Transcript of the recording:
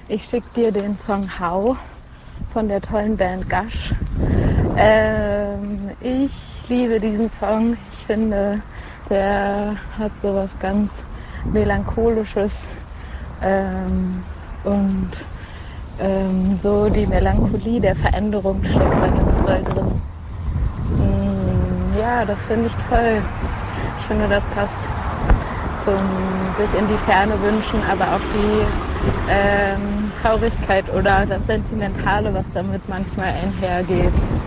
Ich schicke dir den Song How von der tollen Band Gush. Ich liebe diesen Song. Ich finde, der hat so was ganz Melancholisches und so die Melancholie der Veränderung steckt da ganz doll drin. Ja, das finde ich toll. Ich finde, das passt zum sich in die Ferne wünschen, aber auch die Traurigkeit oder das Sentimentale, was damit manchmal einhergeht.